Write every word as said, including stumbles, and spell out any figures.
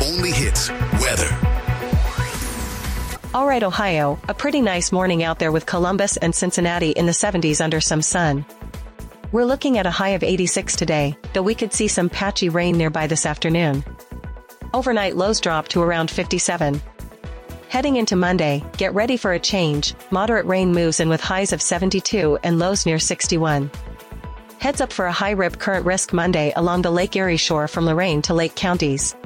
only hits weather. All right, Ohio, a pretty nice morning out there with Columbus and Cincinnati in the seventies under some sun. We're looking at a high of eighty-six today, though we could see some patchy rain nearby this afternoon. Overnight lows drop to around fifty-seven. Heading into Monday, get ready for a change. Moderate rain moves in with highs of seventy-two and lows near sixty-one. Heads up for a high rip current risk Monday along the Lake Erie shore from Lorain to Lake counties.